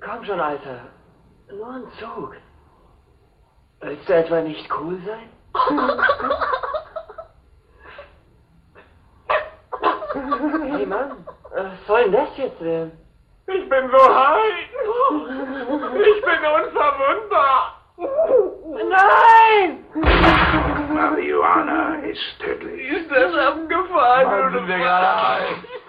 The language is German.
Komm schon, Alter. Nur ein Zug. Willst du etwa nicht cool sein? Hey Mann, was soll denn das jetzt werden? Ich bin so high. Ich bin unverwundbar. Nein! Marihuana ist tödlich. Ist das abgefahren? Mann, sind wir gerade high.